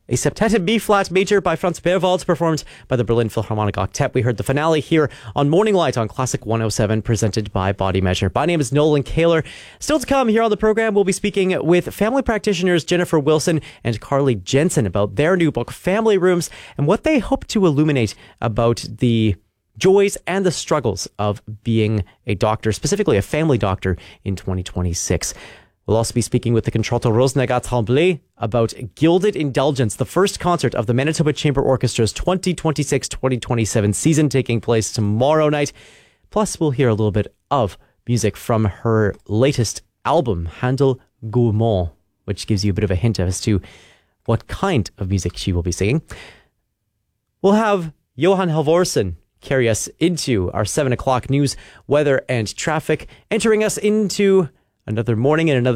A Septetted B-flat major by Franz Berwald, performed by the Berlin Philharmonic Octet. We heard the finale here on Morning Light on Classic 107, presented by Body Measure. My name is Nolan Kaler. Still to come here on the program, we'll be speaking with family practitioners Jennifer Wilson and Carly Jensen about their new book, Family Rooms, and what they hope to illuminate about the joys and the struggles of being a doctor, specifically a family doctor, in 2026. We'll also be speaking with the contralto Rosnega Tremblay about Gilded Indulgence, the first concert of the Manitoba Chamber Orchestra's 2026-2027 season, taking place tomorrow night. Plus, we'll hear a little bit of music from her latest album, Handel Gourmand, which gives you a bit of a hint as to what kind of music she will be singing. We'll have Johan Halvorsen carry us into our 7 o'clock news, weather and traffic, entering us into another morning and another